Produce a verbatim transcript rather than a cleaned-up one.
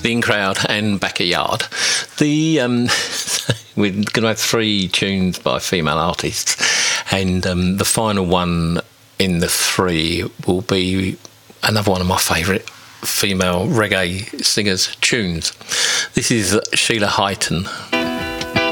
the In Crowd and Backyard. The um, we're going to have three tunes by female artists, and um, the final one in the three will be another one of my favourite female reggae singers' tunes. This is Sheila Heighton.